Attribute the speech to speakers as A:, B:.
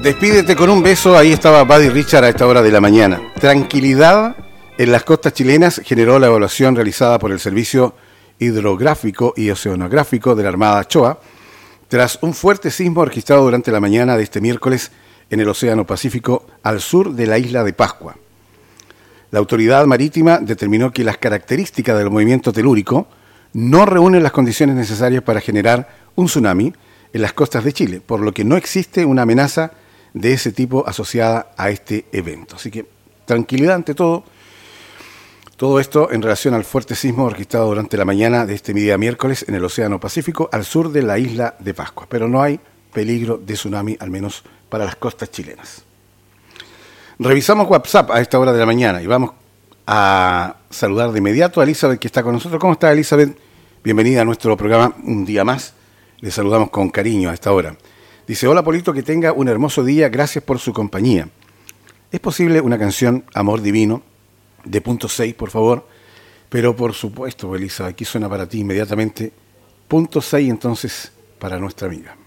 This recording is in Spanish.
A: Despídete con un beso, ahí estaba Buddy Richard a esta hora de la mañana. Tranquilidad en las costas chilenas generó la evaluación realizada por el Servicio Hidrográfico y Oceanográfico de la Armada Shoah, tras un fuerte sismo registrado durante la mañana de este miércoles en el Océano Pacífico al sur de la isla de Pascua. La autoridad marítima determinó que las características del movimiento telúrico no reúnen las condiciones necesarias para generar un tsunami en las costas de Chile, por lo que no existe una amenaza de ese tipo asociada a este evento. Así que tranquilidad ante todo. Todo esto en relación al fuerte sismo registrado durante la mañana de este día miércoles en el Océano Pacífico al sur de la isla de Pascua. Pero no hay peligro de tsunami, al menos para las costas chilenas. Revisamos WhatsApp a esta hora de la mañana y vamos a saludar de inmediato a Elizabeth, que está con nosotros. ¿Cómo está, Elizabeth? Bienvenida a nuestro programa un día más. Le saludamos con cariño a esta hora. Dice: hola Polito, que tenga un hermoso día, gracias por su compañía. ¿Es posible una canción Amor Divino de punto 6, por favor? Pero por supuesto, Elisa, aquí suena para ti inmediatamente. Punto 6 entonces para nuestra amiga.